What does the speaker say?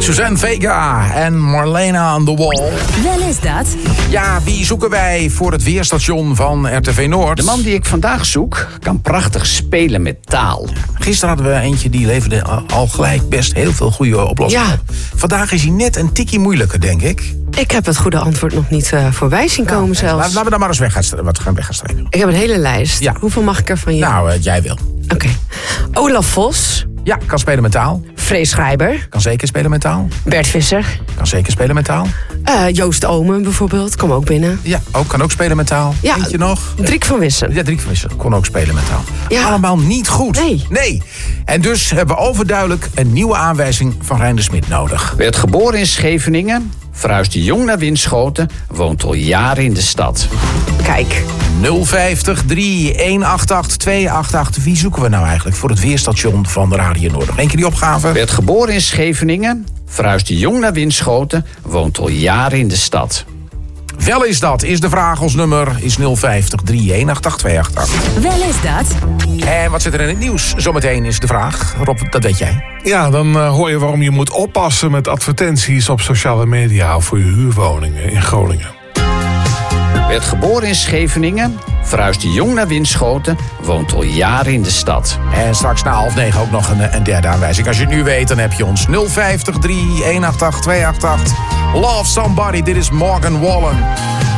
Suzanne Vega en Marlena on the Wall. Wel is dat. Ja, wie zoeken wij voor het weerstation van RTV Noord? De man die ik vandaag zoek kan prachtig spelen met taal. Gisteren hadden we eentje die leverde al gelijk best heel veel goede oplossingen. Ja. Vandaag is hij net een tikkie moeilijker, denk ik. Ik heb het goede antwoord nog niet voorbij zien komen zelfs. Laten we dan maar eens wat gaan wegstrepen. Ik heb een hele lijst. Ja. Hoeveel mag ik er van je? Nou, jij wil. Oké. Olaf Vos. Ja, kan spelen met taal. Frees Schrijber. Kan zeker spelen met taal. Bert Visser. Kan zeker spelen met taal. Joost Omen bijvoorbeeld. Kom ook binnen. Ja, kan ook spelen met taal. Ja, Eentje nog? Driek van Wissen. Ja, Driek van Wissen kon ook spelen met taal. Ja. Allemaal niet goed. Nee. En dus hebben we overduidelijk een nieuwe aanwijzing van Rijn de Smit nodig. Werd geboren in Scheveningen, verhuisde jong naar Winschoten, woont al jaren in de stad. Kijk. 050 3188 288. Wie zoeken we nou eigenlijk voor het weerstation van de Radio Noord? Nog één keer die opgave. Werd geboren in Scheveningen, verhuisde jong naar Winschoten, woont al jaren in de stad. Wel is dat, is de vraag. Ons nummer is 050 3188 288. Wel is dat. En wat zit er in het nieuws? Zometeen is de vraag. Rob, dat weet jij. Ja, dan hoor je waarom je moet oppassen met advertenties op sociale media voor je huurwoningen in Groningen. Werd geboren in Scheveningen, verhuisde jong naar Winschoten, woont al jaren in de stad. En straks na 8:30 ook nog een derde aanwijzing. Als je het nu weet, dan heb je ons 050 3188 288. Love Somebody, dit is Morgan Wallen.